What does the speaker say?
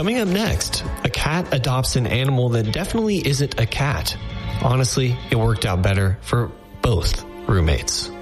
Coming up next, a cat adopts an animal that definitely isn't a cat. Honestly, it worked out better for both roommates.